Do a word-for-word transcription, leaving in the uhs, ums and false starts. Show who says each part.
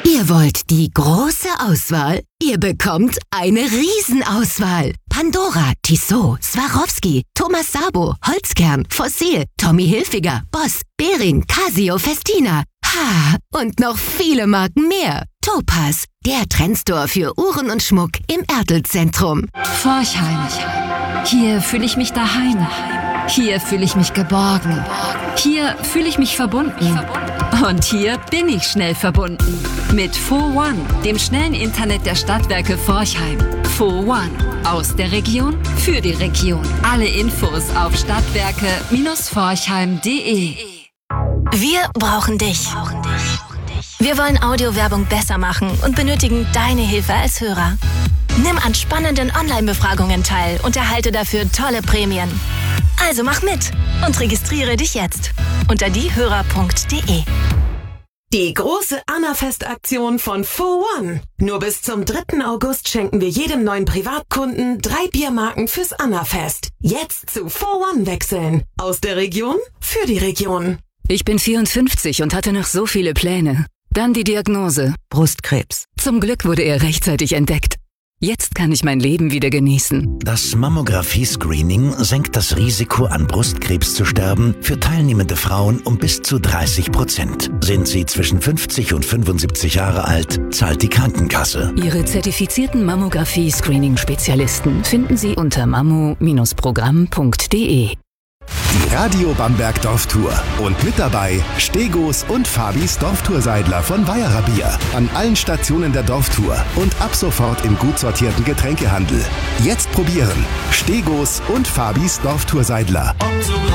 Speaker 1: Ihr wollt die große Auswahl? Ihr bekommt eine Riesenauswahl. Pandora, Tissot, Swarovski, Thomas Sabo, Holzkern, Fossil, Tommy Hilfiger, Boss, Bering, Casio, Festina. Ha, und noch viele Marken mehr. Topaz, der Trendstore für Uhren und Schmuck im Ertelzentrum.
Speaker 2: Forchheim. Hier fühle ich mich daheim. Hier fühle ich mich geborgen. Hier fühle ich mich verbunden. Und hier bin ich schnell verbunden. Mit four one, dem schnellen Internet der Stadtwerke Forchheim. four one, aus der Region, für die Region. Alle Infos auf stadtwerke Forchheim punkt de.
Speaker 3: Wir brauchen dich. Wir wollen Audiowerbung besser machen und benötigen deine Hilfe als Hörer. Nimm an spannenden Online-Befragungen teil und erhalte dafür tolle Prämien. Also mach mit und registriere dich jetzt unter diehörer punkt de.
Speaker 4: Die große Annafest-Aktion von four one. Nur bis zum dritten August schenken wir jedem neuen Privatkunden drei Biermarken fürs Annafest. Jetzt zu four one wechseln. Aus der Region, für die Region.
Speaker 5: Ich bin vierundfünfzig und hatte noch so viele Pläne. Dann die Diagnose: Brustkrebs. Zum Glück wurde er rechtzeitig entdeckt. Jetzt kann ich mein Leben wieder genießen.
Speaker 6: Das Mammographie-Screening senkt das Risiko, an Brustkrebs zu sterben, für teilnehmende Frauen um bis zu dreißig Prozent. Sind sie zwischen fünfzig und fünfundsiebzig Jahre alt, zahlt die Krankenkasse.
Speaker 5: Ihre zertifizierten Mammographie-Screening-Spezialisten finden Sie unter mammo Programm punkt de.
Speaker 7: Die Radio Bamberg Dorftour. Und mit dabei Stegos und Fabis Dorftourseidler von Weierer Bier. An allen Stationen der Dorftour und ab sofort im gut sortierten Getränkehandel. Jetzt probieren. Stegos und Fabis Dorftourseidler.